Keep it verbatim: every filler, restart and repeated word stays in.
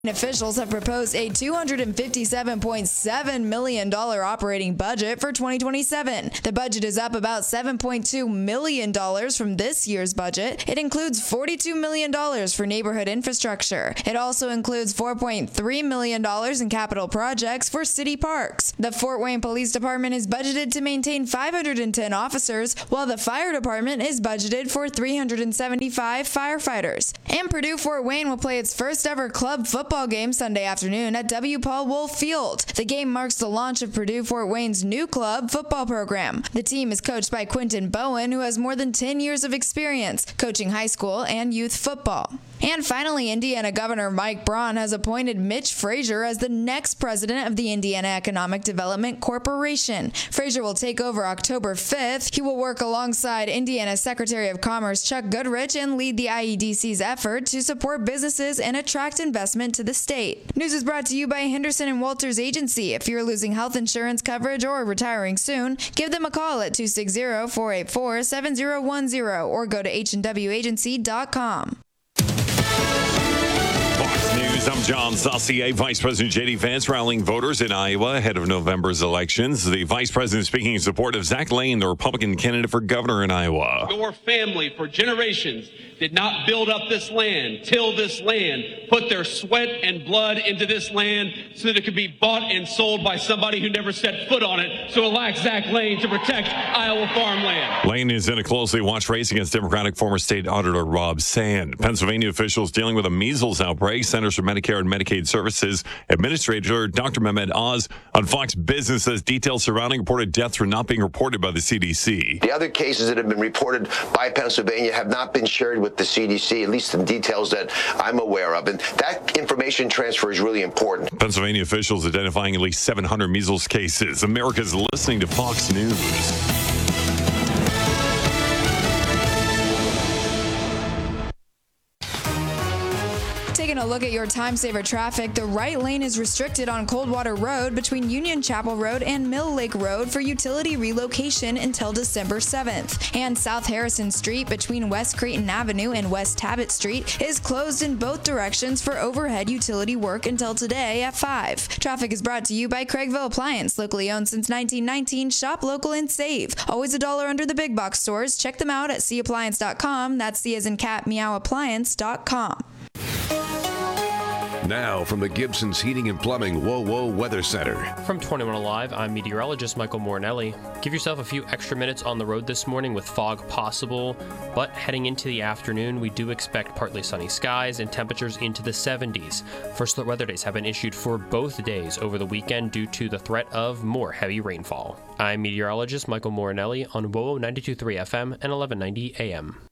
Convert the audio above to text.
Officials have proposed a two hundred fifty-seven point seven million dollars operating budget for twenty twenty-seven. The budget is up about seven point two million dollars from this year's budget. It includes forty-two million dollars for neighborhood infrastructure. It also includes four point three million dollars in capital projects for city parks. The Fort Wayne Police Department is budgeted to maintain five hundred ten officers, while the fire department is budgeted for three hundred seventy-five firefighters. And Purdue Fort Wayne will play its first ever club football game Sunday afternoon at W. Paul Wolf Field. The game marks the launch of Purdue Fort Wayne's new club football program. The team is coached by Quentin Bowen, who has more than ten years of experience coaching high school and youth football. And finally, Indiana Governor Mike Braun has appointed Mitch Frazier as the next president of the Indiana Economic Development Corporation. Frazier will take over October fifth. He will work alongside Indiana Secretary of Commerce Chuck Goodrich and lead the I E D C's effort to support businesses and attract investment to the state. News is brought to you by Henderson and Walters Agency. If you're losing health insurance coverage or retiring soon, give them a call at two six zero, four eight four, seven zero one zero or go to H and W agency dot com. Fox News, I'm John Saucier. Vice President J D Vance rallying voters in Iowa ahead of November's elections. The Vice President speaking in support of Zach Lane, the Republican candidate for governor in Iowa. Your family for generations did not build up this land, till this land, put their sweat and blood into this land so that it could be bought and sold by somebody who never set foot on it. So elect Zach Lane to protect Iowa farmland. Lane is in a closely watched race against Democratic former state auditor Rob Sand. Pennsylvania officials dealing with a measles outbreak. Centers for Medicare and Medicaid Services Administrator Doctor Mehmet Oz on Fox Business says details surrounding reported deaths were not being reported by the C D C. The other cases that have been reported by Pennsylvania have not been shared with the C D C, at least in details that I'm aware of. And that information transfer is really important. Pennsylvania officials identifying at least seven hundred measles cases. America's listening to Fox News. Taking a look at your time saver traffic, the right lane is restricted on Coldwater Road between Union Chapel Road and Mill Lake Road for utility relocation until December seventh. And South Harrison Street between West Creighton Avenue and West Tabbitt Street is closed in both directions for overhead utility work until today at five. Traffic is brought to you by Craigville Appliance, locally owned since nineteen nineteen. Shop local and save. Always a dollar under the big box stores. Check them out at c appliance dot com. That's C as in cat, meow appliance dot com. Now from the Gibson's Heating and Plumbing Whoa Whoa Weather Center. From twenty-one Alive, I'm meteorologist Michael Mornelli. Give yourself a few extra minutes on the road this morning with fog possible, but heading into the afternoon, we do expect partly sunny skies and temperatures into the seventies. First alert weather days have been issued for both days over the weekend due to the threat of more heavy rainfall. I'm meteorologist Michael Mornelli on W O W ninety-two point three F M and eleven ninety A M.